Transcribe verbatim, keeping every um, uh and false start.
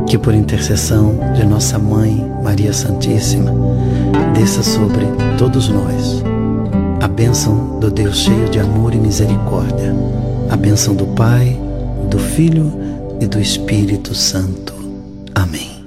que por intercessão de nossa Mãe, Maria Santíssima, desça sobre todos nós a bênção do Deus cheio de amor e misericórdia, a bênção do Pai, do Filho e do Espírito Santo. Amém.